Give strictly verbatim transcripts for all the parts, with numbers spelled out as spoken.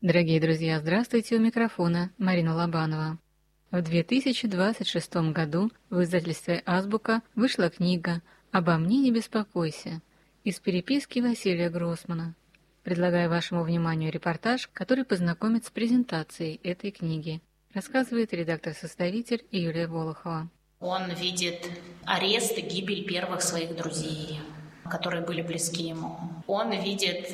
Дорогие друзья, здравствуйте, у микрофона Марина Лобанова. В две тысячи двадцать шестом году в издательстве «Азбука» вышла книга «Обо мне не беспокойся» из переписки Василия Гроссмана. Предлагаю вашему вниманию репортаж, который познакомит с презентацией этой книги. Рассказывает редактор-составитель Юлия Волохова. Он видит арест и гибель первых своих друзей, которые были близки ему. Он видит,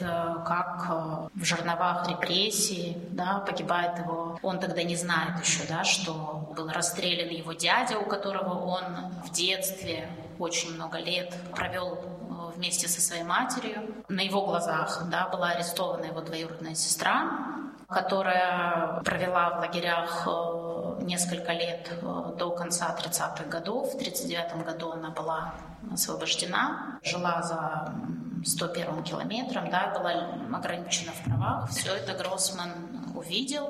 как в жерновах репрессий, да, погибает его. Он тогда не знает еще, да, что был расстрелян его дядя, у которого он в детстве очень много лет провел вместе со своей матерью. На его глазах, да, была арестована его двоюродная сестра, которая провела в лагерях несколько лет до конца тридцатых годов. В тридцать девятом году она была освобождена, жила за сто первым километром, да, была ограничена в правах. Все это Гроссман увидел,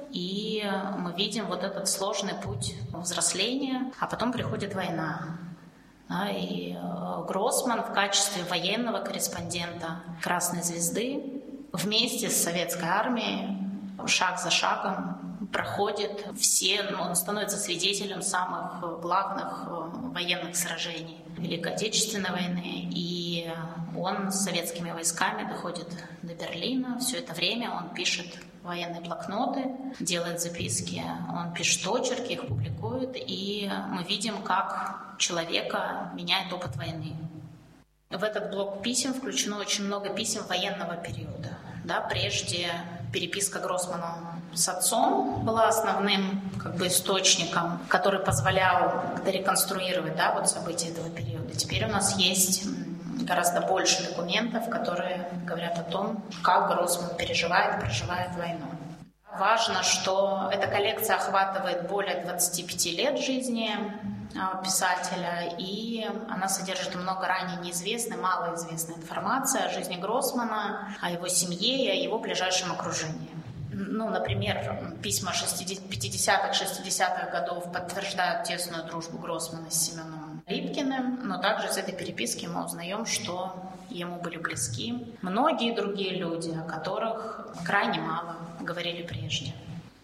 и мы видим вот этот сложный путь взросления, а потом приходит война. Да, и Гроссман в качестве военного корреспондента Красной Звезды вместе с советской армией шаг за шагом проходит все, ну, он становится свидетелем самых главных военных сражений Великой Отечественной войны, и он с советскими войсками доходит до Берлина. Все это время он пишет военные блокноты, делает записки, он пишет очерки, их публикует, и мы видим, как человека меняет опыт войны. В этот блок писем включено очень много писем военного периода. Да, прежде переписка Гроссмана с отцом была основным, как бы, источником, который позволял реконструировать, да, вот события этого периода. Теперь у нас есть гораздо больше документов, которые говорят о том, как Гроссман переживает, проживает войну. Важно, что эта коллекция охватывает более двадцати пяти лет жизни писателя, и она содержит много ранее неизвестной, малоизвестной информации о жизни Гроссмана, о его семье и о его ближайшем окружении. Ну, например, письма пятидесятых, шестидесятых годов подтверждают тесную дружбу Гроссмана с Семеном Липкиным, но также из этой переписки мы узнаем, что ему были близки многие другие люди, о которых крайне мало говорили прежде.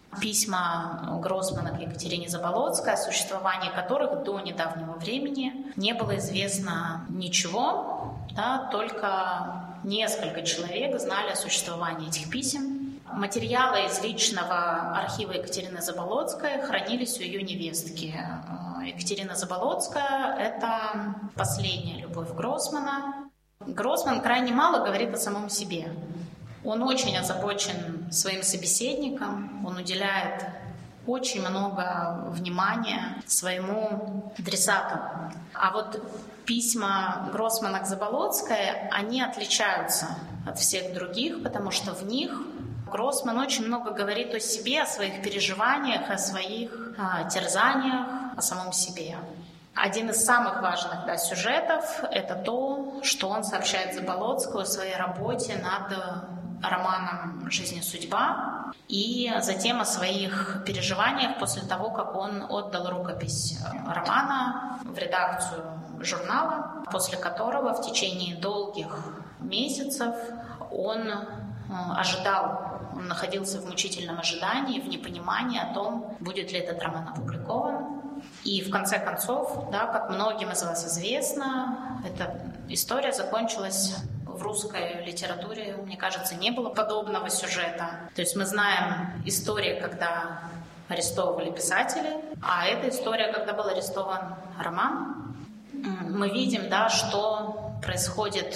Письма Гроссмана к Екатерине Заболоцкой, о существовании которых до недавнего времени не было известно ничего, да, только несколько человек знали о существовании этих писем. Материалы из личного архива Екатерины Заболоцкой хранились у ее невестки. Екатерина Заболоцкая — это последняя любовь Гроссмана. Гроссман крайне мало говорит о самом себе. Он очень озабочен своим собеседником, он уделяет очень много внимания своему адресату. А вот письма Гроссмана к Заболоцкой, они отличаются от всех других, потому что в них Гроссман очень много говорит о себе, о своих переживаниях, о своих а, терзаниях, о самом себе. Один из самых важных, да, сюжетов — это то, что он сообщает Заболоцкой о своей работе над романом «Жизнь и судьба», и затем о своих переживаниях после того, как он отдал рукопись романа в редакцию журнала, после которого в течение долгих месяцев он ожидал, он находился в мучительном ожидании, в непонимании о том, будет ли этот роман опубликован. И в конце концов, да, как многим из вас известно, эта история закончилась. В русской литературе, мне кажется, не было подобного сюжета. То есть мы знаем историю, когда арестовывали писателей, а это история, когда был арестован роман. Мы видим, да, что происходит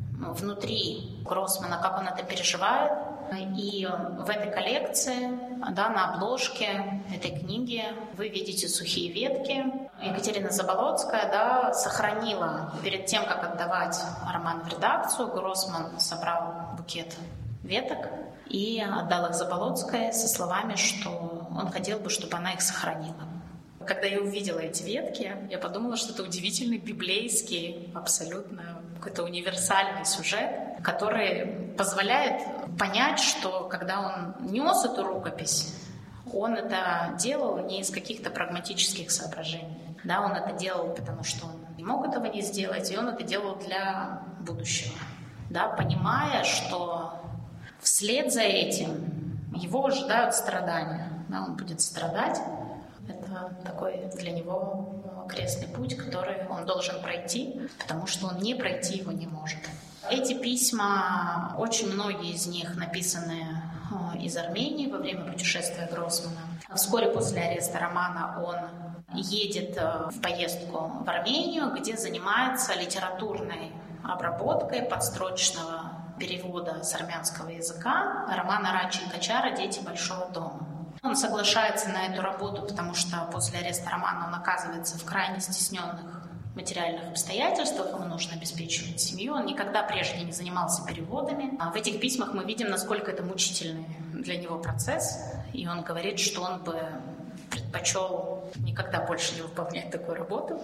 внутри Гроссмана, как он это переживает. И в этой коллекции, да, на обложке этой книги вы видите сухие ветки. Екатерина Заболоцкая, да, сохранила перед тем, как отдавать роман в редакцию, Гроссман собрал букет веток и отдал их Заболоцкой со словами, что он хотел бы, чтобы она их сохранила. Когда я увидела эти ветки, я подумала, что это удивительный библейский, абсолютно какой-то универсальный сюжет, который позволяет понять, что когда он нес эту рукопись, он это делал не из каких-то прагматических соображений. Да, он это делал, потому что он не мог этого не сделать, и он это делал для будущего. Да, понимая, что вслед за этим Его ожидают страдания. Да, он будет страдать. Это такой для него крестный путь, который он должен пройти, потому что он не пройти его не может. Эти письма, очень многие из них написаны из Армении во время путешествия Гроссмана. Вскоре после ареста Романа он едет в поездку в Армению, где занимается литературной обработкой подстрочного перевода с армянского языка романа Рачи Качара «Дети большого дома». Он соглашается на эту работу, потому что после ареста Романа он оказывается в крайне стесненных материальных обстоятельствах, ему нужно обеспечивать семью. Он никогда прежде не занимался переводами. А в этих письмах мы видим, насколько это мучительный для него процесс. И он говорит, что он бы предпочел никогда больше не выполнять такую работу.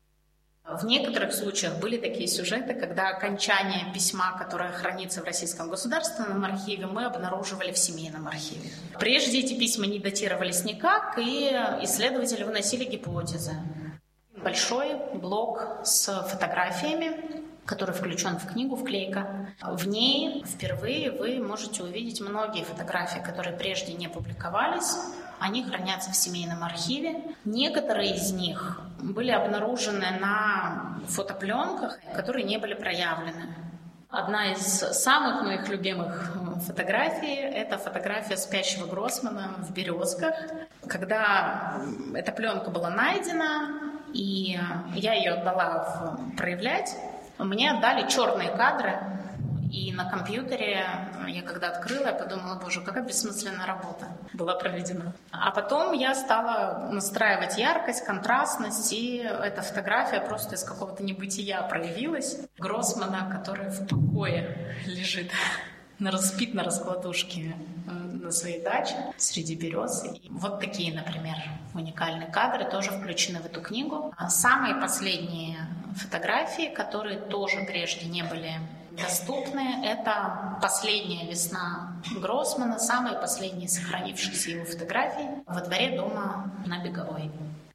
В некоторых случаях были такие сюжеты, когда окончание письма, которое хранится в Российском государственном архиве, мы обнаруживали в семейном архиве. Прежде эти письма не датировались никак, и исследователи выносили гипотезы. Большой блок с фотографиями, который включен в книгу, вклейка. В ней впервые вы можете увидеть многие фотографии, которые прежде не публиковались. Они хранятся в семейном архиве. Некоторые из них были обнаружены на фотопленках, которые не были проявлены. Одна из самых моих любимых фотографий – это фотография спящего Гроссмана в «Березках». Когда эта пленка была найдена, и я ее отдала в проявлять, мне отдали черные кадры, и на компьютере я когда открыла, я подумала, боже, какая бессмысленная работа была проведена. А потом я стала настраивать яркость, контрастность, и эта фотография просто из какого-то небытия проявилась. Гроссмана, который в покое лежит, распит на раскладушке на своей даче среди берез. И вот такие, например, уникальные кадры тоже включены в эту книгу. А самые последние фотографии, которые тоже прежде не были доступны, это последняя весна Гроссмана, самые последние сохранившиеся его фотографии во дворе дома на Беговой.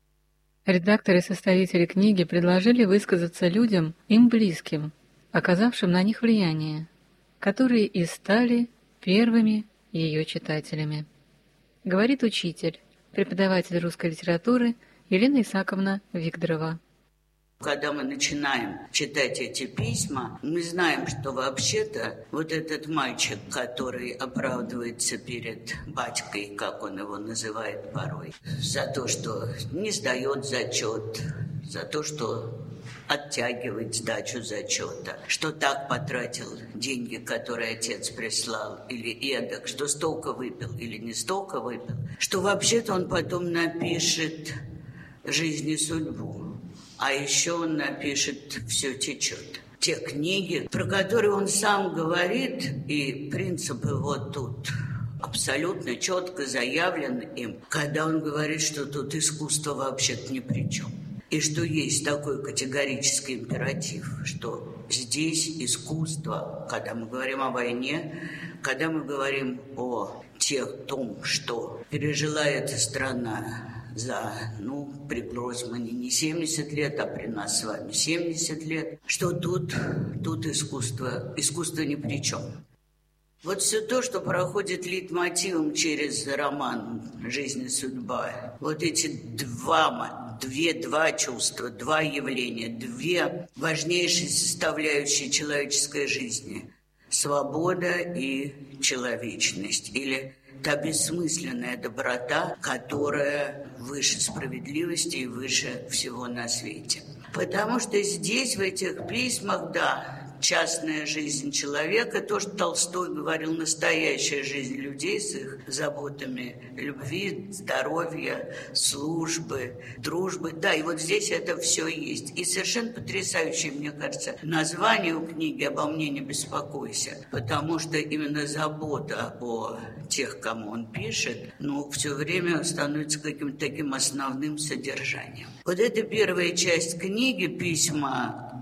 Редакторы и составители книги предложили высказаться людям, им близким, оказавшим на них влияние, которые и стали первыми ее читателями. Говорит учитель, преподаватель русской литературы Елена Исааковна Викторова. Когда мы начинаем читать эти письма, мы знаем, что вообще-то вот этот мальчик, который оправдывается перед батькой, как он его называет порой, за то, что не сдает зачет, за то, что оттягивает сдачу зачета, что так потратил деньги, которые отец прислал, или эдак, что столько выпил или не столько выпил, что вообще-то он потом напишет «Жизнь и судьбу». А еще он напишет «Все течет». Те книги, про которые он сам говорит, и принципы вот тут абсолютно четко заявлены им, когда он говорит, что тут искусство вообще-то ни при чем. И что есть такой категорический императив, что здесь искусство, когда мы говорим о войне, когда мы говорим о тех, том, что пережила эта страна за, ну, при Гроссмане не семьдесят лет, а при нас с вами семьдесят лет, что тут, тут искусство, искусство ни при чем. Вот все то, что проходит лейтмотивом через роман «Жизнь и судьба», вот эти два, две, два чувства, два явления, две важнейшие составляющие человеческой жизни – свобода и человечность, или та бессмысленная доброта, которая выше справедливости и выше всего на свете. Потому что здесь, в этих письмах, да, частная жизнь человека, то, что Толстой говорил, настоящая жизнь людей с их заботами любви, здоровья, службы, дружбы. Да, и вот здесь это все есть. И совершенно потрясающее, мне кажется, название у книги «Обо мне не беспокойся», потому что именно забота о тех, кому он пишет, ну, все время становится каким-то таким основным содержанием. Вот эта первая часть книги, письма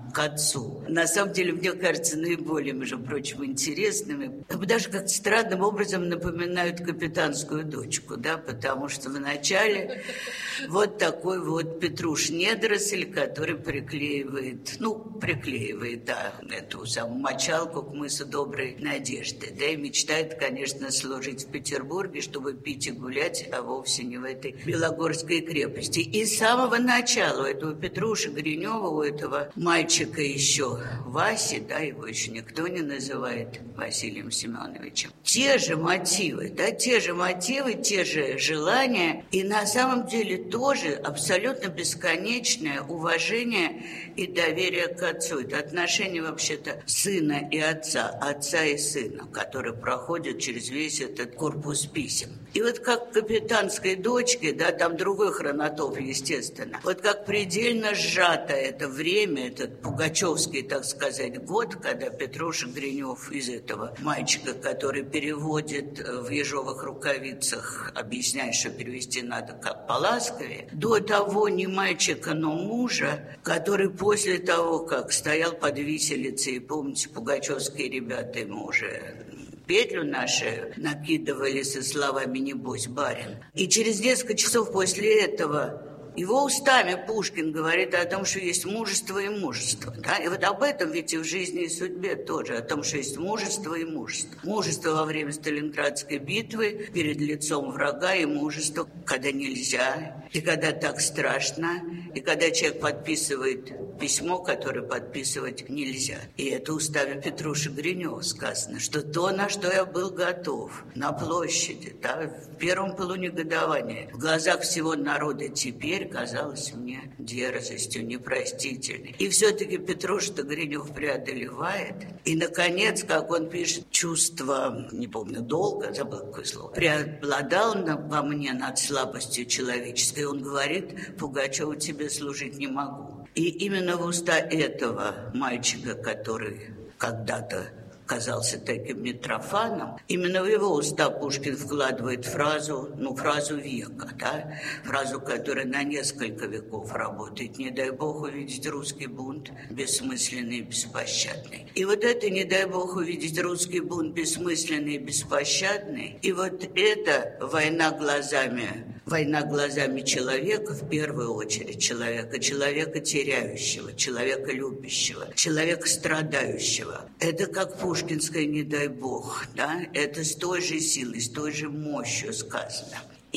к отцу. На самом деле, мне кажется, наиболее, между прочим, интересными. Даже как-то странным образом напоминают капитанскую дочку, да, потому что вначале вот такой вот Петруш-недоросль, который приклеивает, ну, приклеивает, да, эту самую мочалку к мысу Доброй Надежды, да, и мечтает, конечно, служить в Петербурге, чтобы пить и гулять, а вовсе не в этой Белогорской крепости. И с самого начала у этого Петруша Гринева, у этого мальчика еще Васи, да, его еще никто не называет Василием Семеновичем, те же мотивы, да, те же мотивы, те же желания, и на самом деле тоже абсолютно бесконечное уважение и доверие к отцу. Это отношение вообще-то сына и отца, отца и сына, которые проходят через весь этот корпус писем. И вот как капитанской дочке, да, там другой хронотоп, естественно, вот как предельно сжато это время, этот пугачевский, так сказать, год, когда Петруша Гринев из этого мальчика, который переводит в ежовых рукавицах, объясняет, что перевести надо как поласковее, до того не мальчика, но мужа, который после того, как стоял под виселицей, помните, пугачевские ребята ему уже петлю наши накидывали со словами «Небось, барин». И через несколько часов после этого его устами Пушкин говорит о том, что есть мужество и мужество. Да? И вот об этом ведь и в жизни и судьбе тоже, о том, что есть мужество и мужество. Мужество во время Сталинградской битвы перед лицом врага, и мужество, когда нельзя, и когда так страшно, и когда человек подписывает письмо, которое подписывать нельзя. И это устами Петруши Гринева сказано, что то, на что я был готов на площади, да, в первом пылу негодования, в глазах всего народа теперь казалось мне дерзостью непростительной. И все-таки Петруша Гринев преодолевает. И, наконец, как он пишет, чувство, не помню, долга, забыл какое слово, преобладал во мне над слабостью человеческой. Он говорит: Пугачеву тебе служить не могу. И именно в уста этого мальчика, который когда-то казался таким Митрофаном, именно в его уста Пушкин вкладывает фразу, ну, фразу века, да, фразу, которая на несколько веков работает. Не дай бог увидеть русский бунт бессмысленный и беспощадный. И вот это не дай бог увидеть русский бунт бессмысленный и беспощадный, и вот это война глазами, война глазами человека, в первую очередь человека, человека теряющего, человека любящего, человека страдающего. Это как Пушкин. Пушкинское «не дай бог», да, это с той же силой, с той же мощью сказано.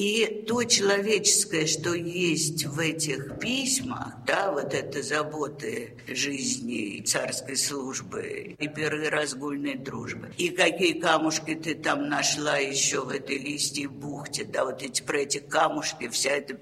И то человеческое, что есть в этих письмах, да, вот это заботы жизни, царской службы и первой разгульной дружбы. И какие камушки ты там нашла еще в этой листьей бухте, да, вот эти, про эти камушки, вся это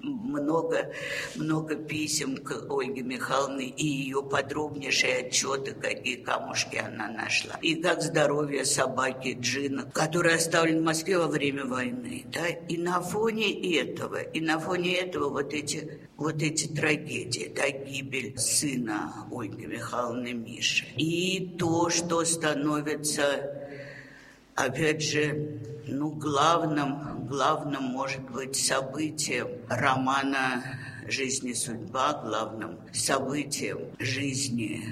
много, много писем к Ольге Михайловне и ее подробнейшие отчеты, какие камушки она нашла. И как здоровье собаки Джина, который оставлен в Москве во время войны, да, и на фоне этого, и на фоне этого вот эти, вот эти трагедии, да, гибель сына Ольги Михайловны Миши. И то, что становится, опять же, ну, главным, главным, может быть, событием романа «Жизнь и судьба», главным событием жизни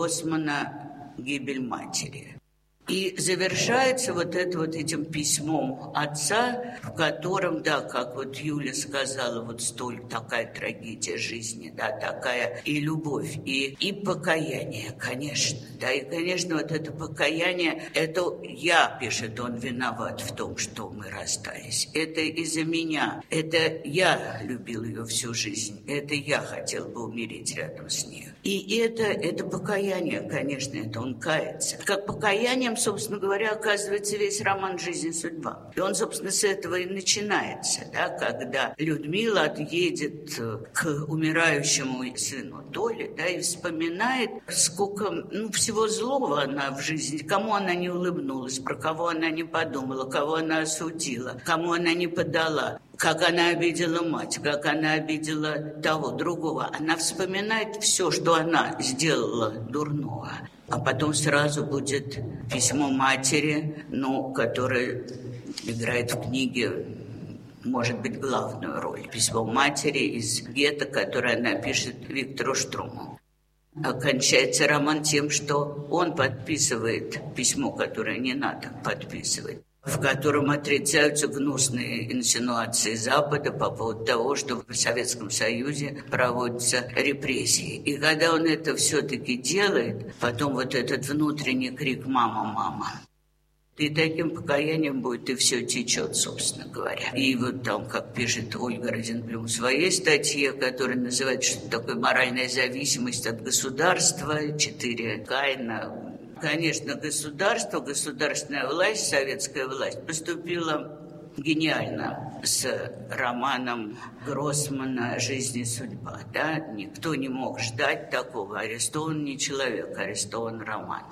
Гроссмана «Гибель матери». И завершается вот это вот этим письмом отца, в котором, да, как вот Юля сказала, вот столь такая трагедия жизни, да, такая и любовь, и, и покаяние, конечно, да, и, конечно, вот это покаяние, это я, пишет он, виноват в том, что мы расстались, это из-за меня, это я любил ее всю жизнь, это я хотел бы умереть рядом с ней. И это, это покаяние, конечно, это он кается. Как покаянием, собственно говоря, оказывается весь роман «Жизнь и судьба». И он, собственно, с этого и начинается, да, когда Людмила отъедет к умирающему сыну Толе, да, и вспоминает, сколько, ну, всего злого она в жизни, кому она не улыбнулась, про кого она не подумала, кого она осудила, кому она не подала. Как она обидела мать, как она обидела того, другого. Она вспоминает все, что она сделала дурного. А потом сразу будет письмо матери, ну, которое играет в книге, может быть, главную роль. Письмо матери из гетто, которое она пишет Виктору Штруму. Окончается роман тем, что он подписывает письмо, которое не надо подписывать, в котором отрицаются гнусные инсинуации Запада по поводу того, что в Советском Союзе проводятся репрессии. И когда он это все-таки делает, потом вот этот внутренний крик «мама, мама». И таким покаянием будет, и все течет, собственно говоря. И вот там, как пишет Ольга Розенблюм в своей статье, которая называется «Что такое моральная зависимость от государства», четыре Каина. Конечно, государство, государственная власть, советская власть поступила гениально с романом Гроссмана «Жизнь и судьба». Да? Никто не мог ждать такого. Арестован не человек, арестован роман.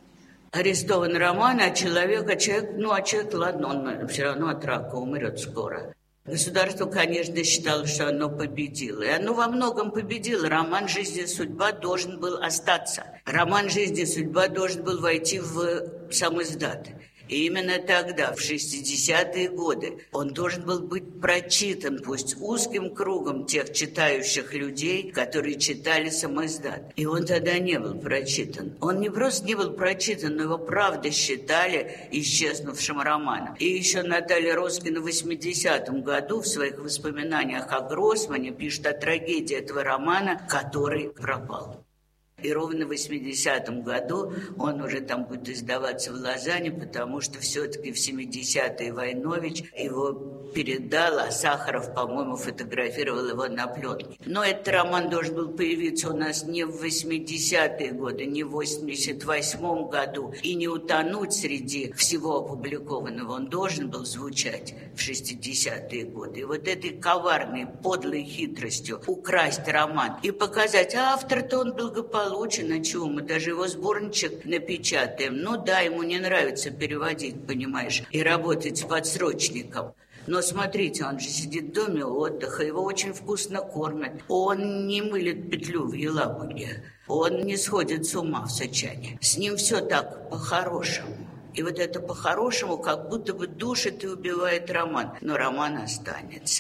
Арестован роман, а человек, а человек, ну, а человек, ладно, он все равно от рака умрет скоро. Государство, конечно, считало, что оно победило. И оно во многом победило. Роман «Жизнь и судьба» должен был остаться. Роман «Жизнь и судьба» должен был войти в сам издат. И именно тогда, в шестидесятые годы, он должен был быть прочитан, пусть узким кругом тех читающих людей, которые читали самоиздат. И он тогда не был прочитан. Он не просто не был прочитан, но его правда считали исчезнувшим романом. И еще Наталья Роскина в восьмидесятом году в своих воспоминаниях о Гроссмане пишет о трагедии этого романа, который пропал. И ровно в восьмидесятом году он уже там будет издаваться в Лозанне, потому что все-таки в семидесятые Войнович его передал, а Сахаров, по-моему, фотографировал его на пленке. Но этот роман должен был появиться у нас не в восьмидесятые годы, не в восемьдесят восьмом году, и не утонуть среди всего опубликованного. Он должен был звучать в шестидесятые годы. И вот этой коварной, подлой хитростью украсть роман и показать, а автор-то он благополучный, получено, чего мы даже его сборничек напечатаем. Ну да, ему не нравится переводить, понимаешь, и работать с подсрочником. Но смотрите, он же сидит в доме отдыха, его очень вкусно кормят. Он не мылит петлю в Елабуге, он не сходит с ума в Сочане. С ним все так по-хорошему. И вот это по-хорошему как будто бы душит и убивает роман. Но роман останется.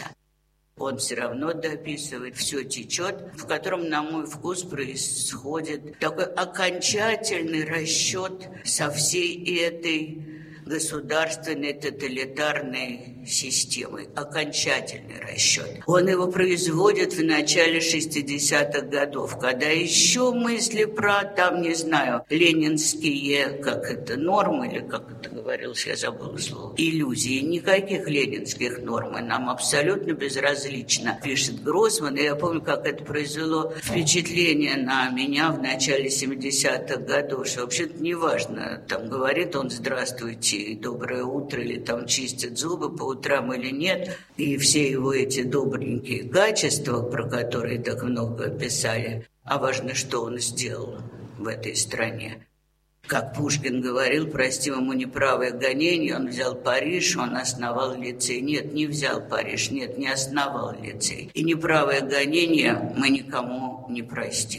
Он все равно дописывает, все течет, в котором, на мой вкус, происходит такой окончательный расчет со всей этой государственной тоталитарной системой. Окончательный расчет. Он его производит в начале шестидесятых годов, когда еще мысли про, там, не знаю, ленинские, как это, нормы, или как это говорилось, я забыла слово, иллюзии. Никаких ленинских норм, и нам абсолютно безразлично, пишет Гроссман. И я помню, как это произвело впечатление на меня в начале семидесятых годов, что вообще-то неважно, там говорит он «здравствуйте», и «доброе утро», или там чистит зубы по утрам или нет. И все его эти добренькие качества, про которые так много писали, а важно, что он сделал в этой стране. Как Пушкин говорил, простим ему неправое гонение, он взял Париж, он основал лицей. Нет, не взял Париж, нет, не основал лицей. И неправое гонение мы никому не простим.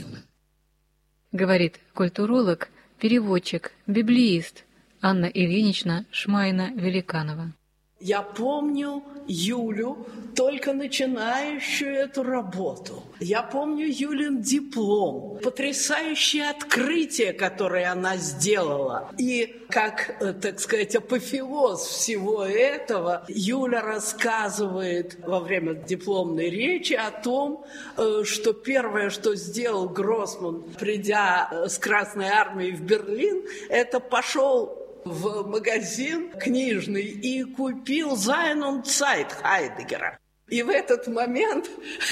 Говорит культуролог, переводчик, библеист Анна Ильинична Шмайна-Великанова. Я помню Юлю, только начинающую эту работу. Я помню Юлин диплом, потрясающее открытие, которое она сделала. И как, так сказать, апофеоз всего этого, Юля рассказывает во время дипломной речи о том, что первое, что сделал Гроссман, придя с Красной Армией в Берлин, это пошел в магазин книжный и купил «Sein und Zeit» Хайдеггера. И в этот момент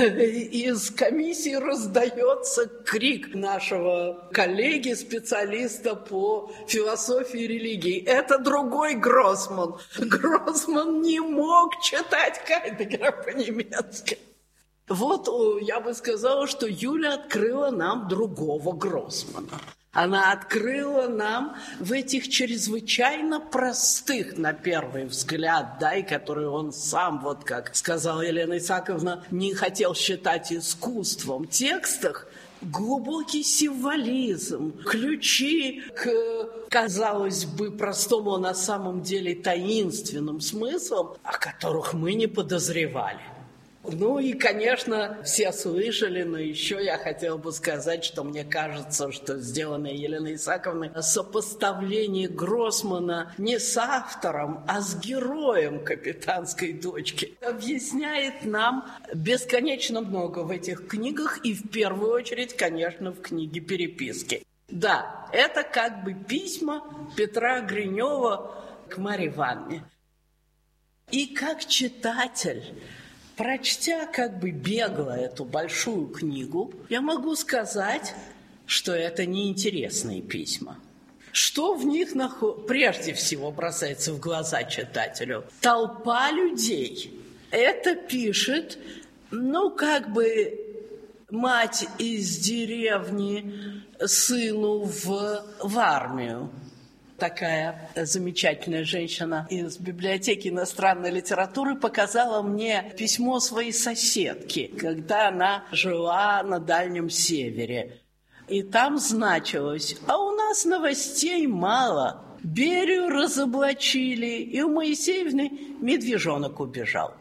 из комиссии раздается крик нашего коллеги, специалиста по философии и религии. Это другой Гроссман. Гроссман не мог читать Хайдеггера по-немецки. Вот я бы сказала, что Юля открыла нам другого Гроссмана. Она открыла нам в этих чрезвычайно простых, на первый взгляд, да, и которые он сам, вот как сказала Елена Исааковна, не хотел считать искусством, текстах, глубокий символизм, ключи к, казалось бы, простому, а на самом деле таинственным смыслам, о которых мы не подозревали. Ну и, конечно, все слышали, но еще я хотела бы сказать, что мне кажется, что сделанное Еленой Исааковной сопоставление Гроссмана не с автором, а с героем «Капитанской дочки» объясняет нам бесконечно много в этих книгах и в первую очередь, конечно, в книге «Переписки». Да, это как бы письма Петра Гринева к Марье Ивановне. И как читатель, прочтя как бы бегло эту большую книгу, я могу сказать, что это неинтересные письма. Что в них наход... прежде всего бросается в глаза читателю? Толпа людей. Это пишет, ну, как бы мать из деревни сыну в, в армию. Такая замечательная женщина из библиотеки иностранной литературы показала мне письмо своей соседки, когда она жила на Дальнем Севере. И там значилось: а у нас новостей мало. Берию разоблачили, и у Моисеевны медвежонок убежал.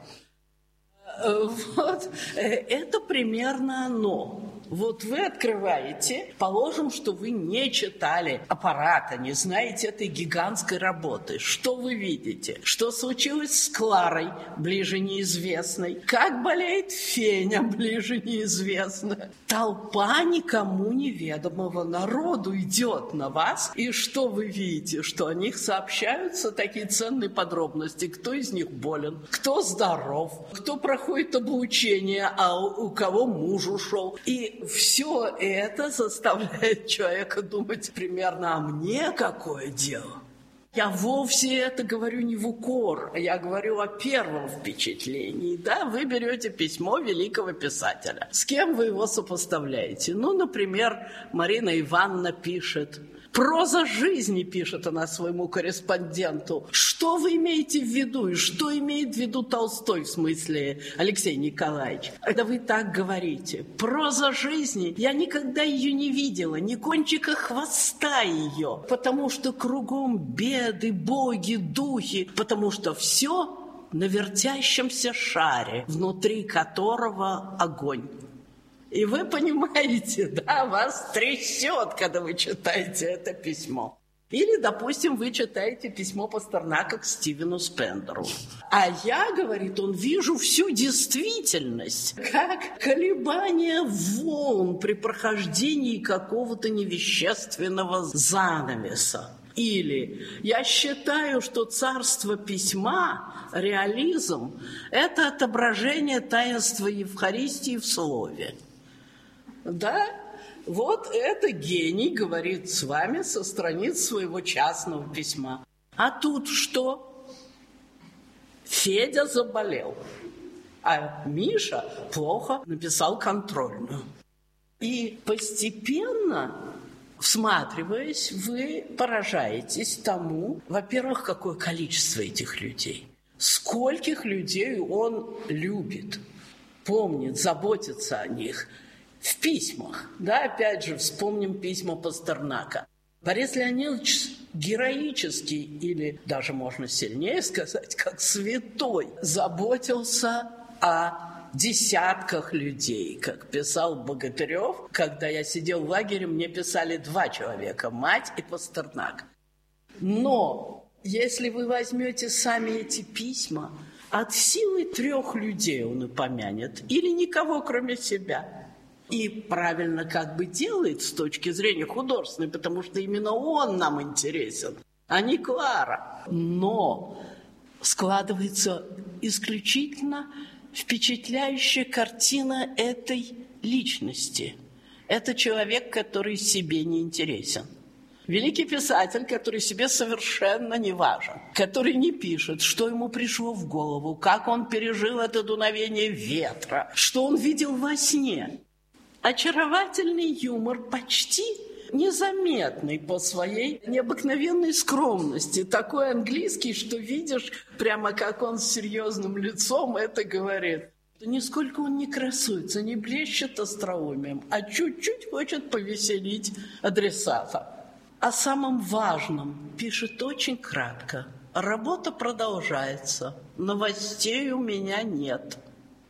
Вот, это примерно оно. Вот вы открываете, положим, что вы не читали «Аппарата», не знаете этой гигантской работы. Что вы видите? Что случилось с Кларой, ближе неизвестной? Как болеет Феня, ближе неизвестная? Толпа никому неведомого народу идет на вас. И что вы видите? Что о них сообщаются такие ценные подробности. Кто из них болен? Кто здоров? Кто проходит облучение? А у кого муж ушел? И все это заставляет человека думать примерно: а мне какое дело? Я вовсе это говорю не в укор, я говорю о первом впечатлении. Да, вы берете письмо великого писателя. С кем вы его сопоставляете? Ну, например, Марина Ивановна пишет. Проза жизни, пишет она своему корреспонденту. Что вы имеете в виду? И что имеет в виду Толстой, в смысле Алексей Николаевич? Когда вы так говорите, проза жизни, я никогда ее не видела, ни кончика хвоста ее, потому что кругом беды, боги, духи, потому что все на вертящемся шаре, внутри которого огонь. И вы понимаете, да, вас трясет, когда вы читаете это письмо. Или, допустим, вы читаете письмо Пастернака к Стивену Спендеру. А я, говорит он, вижу всю действительность, как колебания волн при прохождении какого-то невещественного занавеса. Или я считаю, что царство письма, реализм, это отображение таинства Евхаристии в слове. Да, вот это гений говорит с вами со страниц своего частного письма. А тут что? Федя заболел, а Миша плохо написал контрольную. И постепенно, всматриваясь, вы поражаетесь тому, во-первых, какое количество этих людей, скольких людей он любит, помнит, заботится о них. В письмах, да, опять же, вспомним письма Пастернака. Борис Леонидович героически, или даже можно сильнее сказать, как святой, заботился о десятках людей. Как писал Богатырев, когда я сидел в лагере, мне писали два человека, мать и Пастернак. Но если вы возьмете сами эти письма, от силы трех людей он упомянет, или никого, кроме себя. И правильно как бы делает с точки зрения художественной, потому что именно он нам интересен, а не Клара. Но складывается исключительно впечатляющая картина этой личности. Это человек, который себе не интересен. Великий писатель, который себе совершенно не важен, который не пишет, что ему пришло в голову, как он пережил это дуновение ветра, что он видел во сне. Очаровательный юмор, почти незаметный по своей необыкновенной скромности. Такой английский, что видишь, прямо как он с серьезным лицом это говорит. Нисколько он не красуется, не блещет остроумием, а чуть-чуть хочет повеселить адресата. О самом важном пишет очень кратко. Работа продолжается. Новостей у меня нет.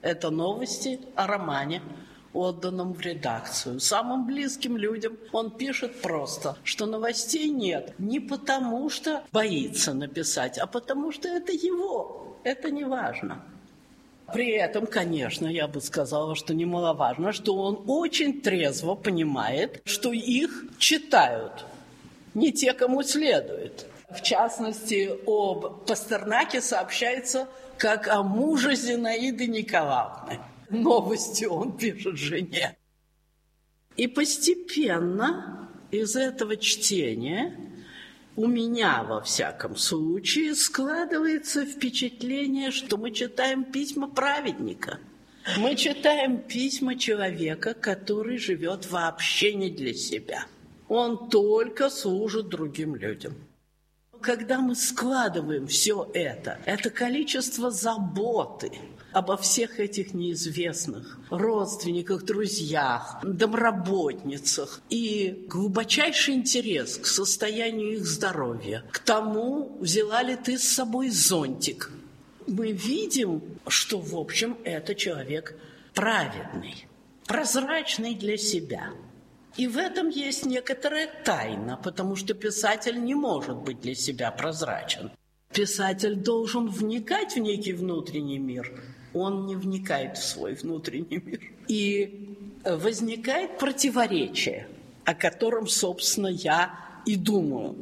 Это новости о романе, отданном в редакцию. Самым близким людям он пишет просто, что новостей нет не потому, что боится написать, а потому, что это его, это не важно. При этом, конечно, я бы сказала, что немаловажно, что он очень трезво понимает, что их читают не те, кому следует. В частности, об Пастернаке сообщается как о муже Зинаиды Николаевны. Новости он пишет жене. И постепенно из этого чтения у меня, во всяком случае, складывается впечатление, что мы читаем письма праведника. Мы читаем письма человека, который живет вообще не для себя. Он только служит другим людям. Когда мы складываем все это, это количество заботы обо всех этих неизвестных родственниках, друзьях, домработницах и глубочайший интерес к состоянию их здоровья, к тому, взяла ли ты с собой зонтик, мы видим, что, в общем, это человек праведный, прозрачный для себя. И в этом есть некоторая тайна, потому что писатель не может быть для себя прозрачен. Писатель должен вникать в некий внутренний мир. Он не вникает в свой внутренний мир. И возникает противоречие, о котором, собственно, я и думаю.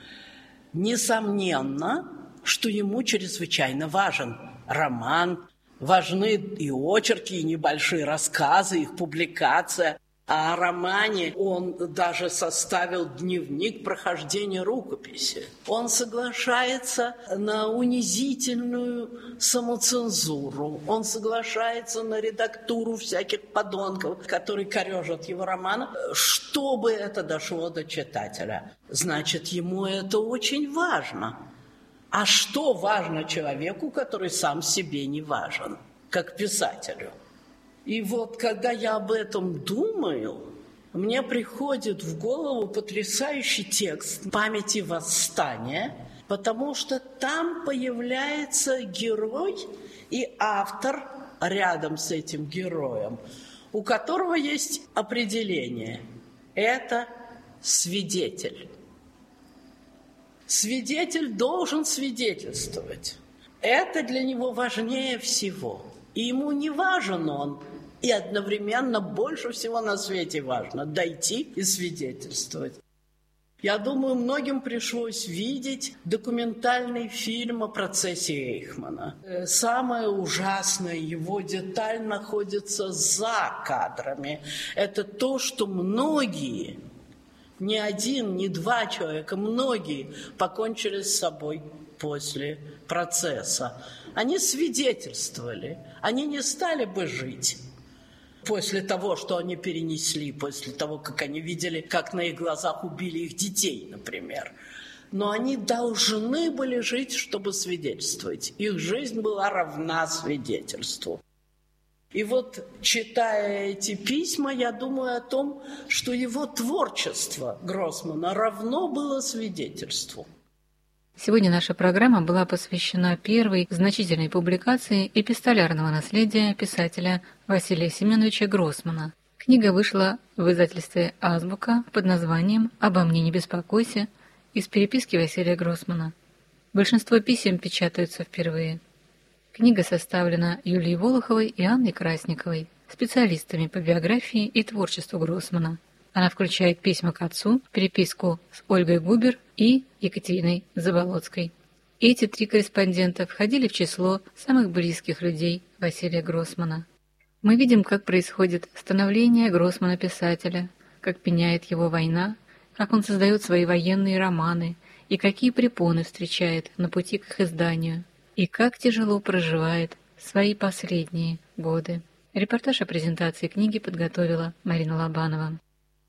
Несомненно, что ему чрезвычайно важен роман, важны и очерки, и небольшие рассказы, их публикация. А о романе он даже составил дневник прохождения рукописи. Он соглашается на унизительную самоцензуру. Он соглашается на редактуру всяких подонков, которые корежат его роман, чтобы это дошло до читателя. Значит, ему это очень важно. А что важно человеку, который сам себе не важен, как писателю? И вот, когда я об этом думаю, мне приходит в голову потрясающий текст «Памяти восстания», потому что там появляется герой и автор рядом с этим героем, у которого есть определение. Это свидетель. Свидетель должен свидетельствовать. Это для него важнее всего. И ему не важен он, и одновременно больше всего на свете важно дойти и свидетельствовать. Я думаю, многим пришлось видеть документальный фильм о процессе Эйхмана. Самое ужасное, его деталь находится за кадрами. Это то, что многие, не один, не два человека, многие покончили с собой после процесса. Они свидетельствовали, они не стали бы жить после того, что они перенесли, после того, как они видели, как на их глазах убили их детей, например. Но они должны были жить, чтобы свидетельствовать. Их жизнь была равна свидетельству. И вот, читая эти письма, я думаю о том, что его творчество Гроссмана равно было свидетельству. Сегодня наша программа была посвящена первой значительной публикации эпистолярного наследия писателя Василия Семеновича Гроссмана. Книга вышла в издательстве «Азбука» под названием «Обо мне не беспокойся» из переписки Василия Гроссмана. Большинство писем печатаются впервые. Книга составлена Юлией Волоховой и Анной Красниковой, специалистами по биографии и творчеству Гроссмана. Она включает письма к отцу, переписку с Ольгой Губер и Екатериной Заболоцкой. Эти три корреспондента входили в число самых близких людей Василия Гроссмана. Мы видим, как происходит становление Гроссмана писателя, как пеняет его война, как он создает свои военные романы и какие препоны встречает на пути к их изданию, и как тяжело проживает свои последние годы. Репортаж о презентации книги подготовила Марина Лобанова.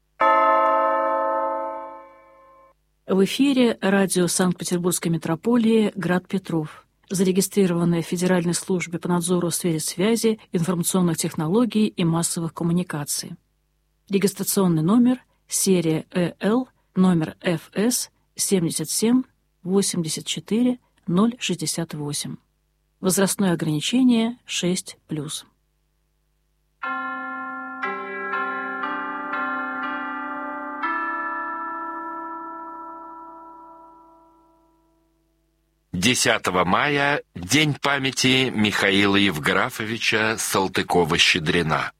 В эфире радио Санкт-Петербургской метрополии «Град Петров», зарегистрированное в Федеральной службе по надзору в сфере связи, информационных технологий и массовых коммуникаций. Регистрационный номер, серия Э Л, номер Ф С семьдесят семь восемьдесят четыре ноль шестьдесят восемь. Возрастное ограничение шесть плюс. десятого мая – День памяти Михаила Евграфовича Салтыкова-Щедрина.